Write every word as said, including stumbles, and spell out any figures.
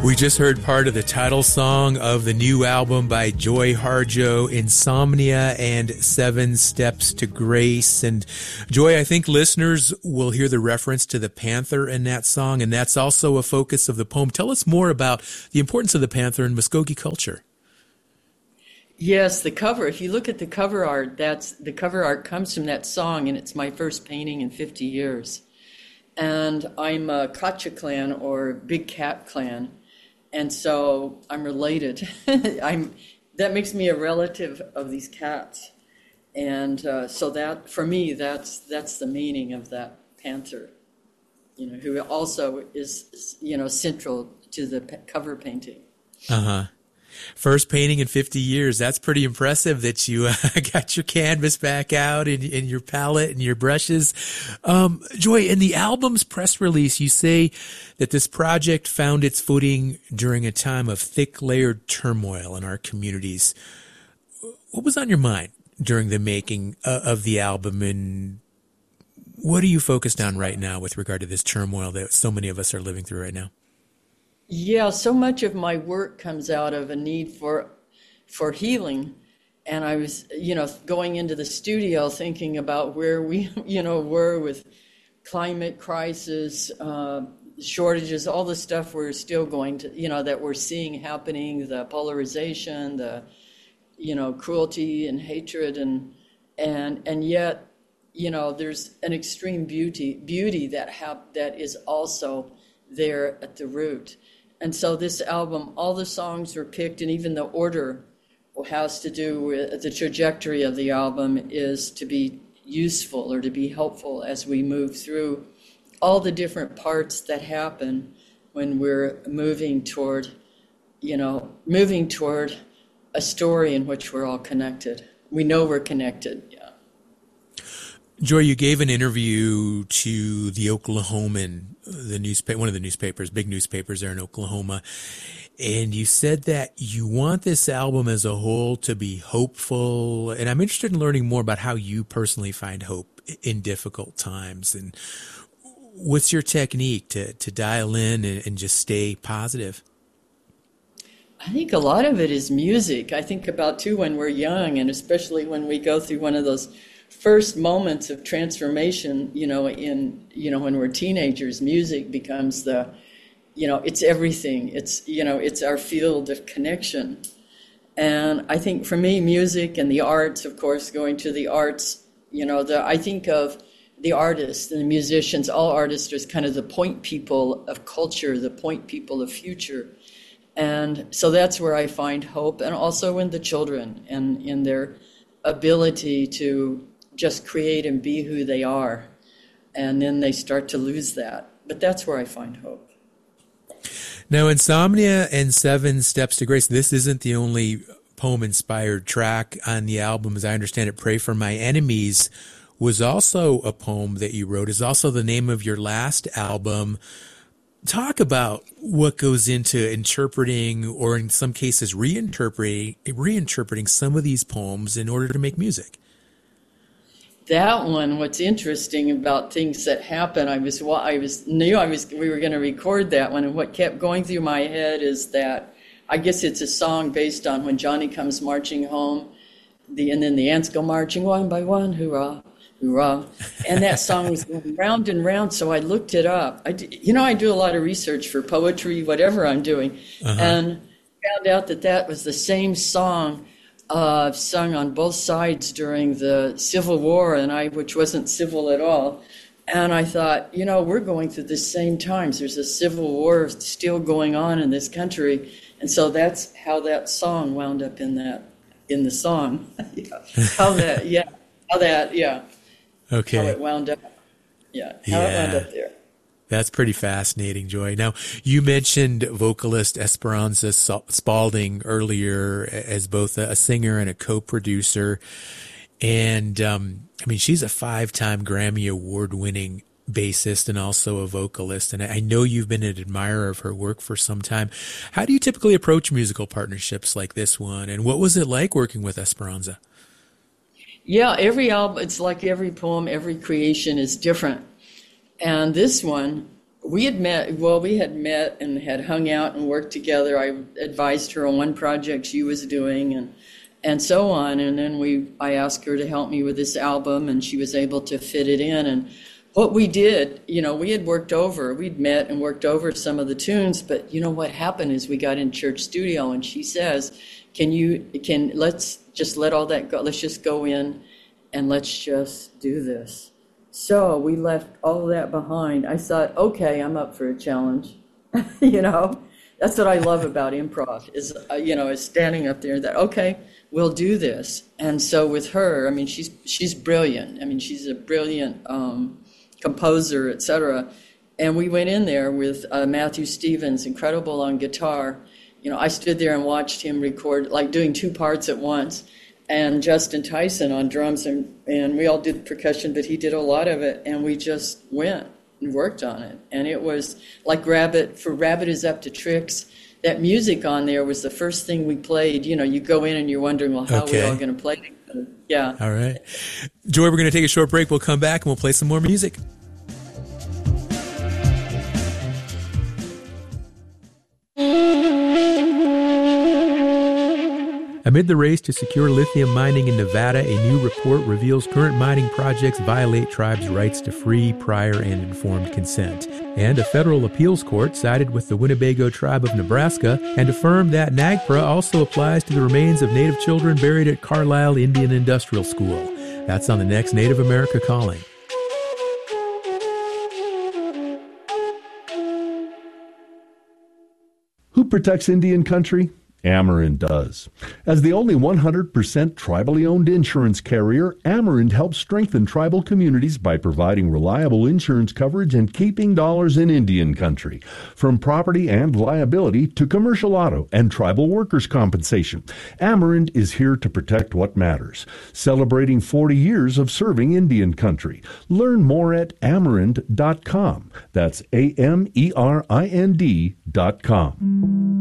We just heard part of the title song of the new album by Joy Harjo, Insomnia and Seven Steps to Grace. And Joy, I think listeners will hear the reference to the panther in that song, and that's also a focus of the poem. Tell us more about the importance of the panther in Muskogee culture. Yes, the cover, if you look at the cover art, that's the cover art comes from that song, and it's my first painting in fifty years. And I'm a Kachuklan, or Big Cat Clan. And so I'm related. I'm that makes me a relative of these cats, and uh, so that for me that's that's the meaning of that panther, you know, who also is you know central to the p- cover painting. Uh huh. First painting in fifty years. That's pretty impressive that you uh, got your canvas back out and, and your palette and your brushes. Um, Joy, in the album's press release, you say that this project found its footing during a time of thick layered turmoil in our communities. What was on your mind during the making uh, of the album, and what are you focused on right now with regard to this turmoil that so many of us are living through right now? Yeah, so much of my work comes out of a need for for healing. And I was, you know, going into the studio thinking about where we, you know, were with climate crisis, uh, shortages, all the stuff we're still going to, you know, that we're seeing happening, the polarization, the, you know, cruelty and hatred. And and and yet, you know, there's an extreme beauty beauty that hap- that is also there at the root. And so this album, all the songs were picked, and even the order has to do with the trajectory of the album is to be useful or to be helpful as we move through all the different parts that happen when we're moving toward, you know, moving toward a story in which we're all connected. We know we're connected, yeah. Joy, you gave an interview to the Oklahoman, the newspaper, one of the newspapers, big newspapers there in Oklahoma, and you said that you want this album as a whole to be hopeful. And I'm interested in learning more about how you personally find hope in difficult times, and what's your technique to, to dial in and, and just stay positive? I think a lot of it is music. I think about, too, when we're young, and especially when we go through one of those first moments of transformation, you know, in, you know, when we're teenagers, music becomes the, you know, it's everything. It's, you know, it's our field of connection. And I think for me, music and the arts, of course, going to the arts, you know, the, I think of the artists and the musicians, all artists are kind of the point people of culture, the point people of future. And so that's where I find hope, and also in the children and in their ability to just create and be who they are. And then they start to lose that. But that's where I find hope. Now, Insomnia and Seven Steps to Grace, this isn't the only poem-inspired track on the album. As I understand it, Pray for My Enemies was also a poem that you wrote, is also the name of your last album. Talk about what goes into interpreting, or in some cases reinterpreting, reinterpreting some of these poems in order to make music. That one, what's interesting about things that happen, I was I was knew I was we were going to record that one, and what kept going through my head is that I guess it's a song based on when Johnny comes marching home, the and then the ants go marching one by one, hurrah, hurrah, and that song was going round and round. So I looked it up. I you know I do a lot of research for poetry, whatever I'm doing, uh-huh. and found out that that was the same song Uh, sung on both sides during the Civil War, and I, which wasn't civil at all. And I thought, you know, we're going through the same times. There's a Civil War still going on in this country, and so that's how that song wound up in that in the song. yeah. How that, yeah, how that, yeah. Okay. How it wound up, yeah. How yeah. it wound up there. That's pretty fascinating, Joy. Now, you mentioned vocalist Esperanza Spalding earlier as both a singer and a co-producer. And, um, I mean, she's a five-time Grammy Award-winning bassist and also a vocalist. And I know you've been an admirer of her work for some time. How do you typically approach musical partnerships like this one? And what was it like working with Esperanza? Yeah, every album, it's like every poem, every creation is different. And this one, We had met, well, we had met and had hung out and worked together. I advised her on one project she was doing and and so on. And then we, I asked her to help me with this album, and she was able to fit it in. And what we did, you know, we had worked over, we'd met and worked over some of the tunes, but you know what happened is we got in church studio, and she says, can you, can, let's just let all that go. Let's just go in and let's just do this. So we left all that behind. I thought, okay, I'm up for a challenge. You know, that's what I love about improv is, uh, you know, is standing up there that, okay, we'll do this. And so with her, I mean, she's she's brilliant. I mean, she's a brilliant um, composer, et cetera. And we went in there with uh, Matthew Stevens, incredible on guitar. You know, I stood there and watched him record, like doing two parts at once. And Justin Tyson on drums, and, and we all did percussion, but he did a lot of it. And we just went and worked on it. And it was like Rabbit, for Rabbit is Up to Tricks. That music on there was the first thing we played. You know, you go in and you're wondering, well, how okay. are we all going to play together? Yeah. All right. Joy, we're going to take a short break. We'll come back and we'll play some more music. Amid the race to secure lithium mining in Nevada, a new report reveals current mining projects violate tribes' rights to free, prior, and informed consent. And a federal appeals court sided with the Winnebago tribe of Nebraska and affirmed that NAGPRA also applies to the remains of Native children buried at Carlisle Indian Industrial School. That's on the next Native America Calling. Who protects Indian country? Amerind does. As the only one hundred percent tribally owned insurance carrier, Amerind helps strengthen tribal communities by providing reliable insurance coverage and keeping dollars in Indian country. From property and liability to commercial auto and tribal workers' compensation, Amerind is here to protect what matters. Celebrating forty years of serving Indian country. Learn more at amerind dot com. That's A M E R I N D dot com.